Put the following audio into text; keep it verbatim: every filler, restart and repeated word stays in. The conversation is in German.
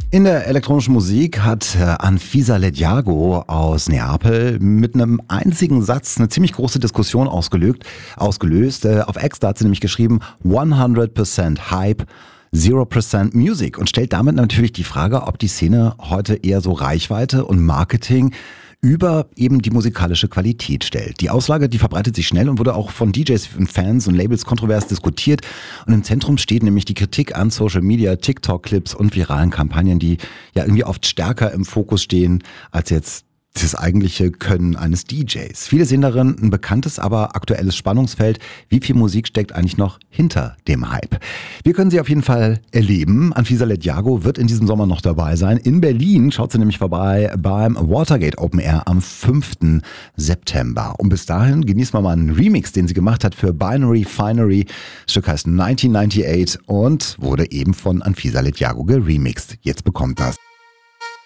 In der elektronischen Musik hat äh, Anfisa Leggjago aus Neapel mit einem einzigen Satz eine ziemlich große Diskussion ausgelöst. ausgelöst. Äh, auf X, da hat sie nämlich geschrieben, hundert Prozent Hype, null Prozent Music, und stellt damit natürlich die Frage, ob die Szene heute eher so Reichweite und Marketing über eben die musikalische Qualität stellt. Die Aussage, die verbreitet sich schnell und wurde auch von D Js und Fans und Labels kontrovers diskutiert. Und im Zentrum steht nämlich die Kritik an Social Media, TikTok-Clips und viralen Kampagnen, die ja irgendwie oft stärker im Fokus stehen als jetzt das eigentliche Können eines D Js. Viele sehen darin ein bekanntes, aber aktuelles Spannungsfeld. Wie viel Musik steckt eigentlich noch hinter dem Hype? Wir können sie auf jeden Fall erleben. Anfisa Leggjago wird in diesem Sommer noch dabei sein. In Berlin schaut sie nämlich vorbei beim Watergate Open Air am fünften September. Und bis dahin genießen wir mal einen Remix, den sie gemacht hat für Binary Finery. Das Stück heißt neunzehnhundertachtundneunzig und wurde eben von Anfisa Leggjago geremixed. Jetzt bekommt das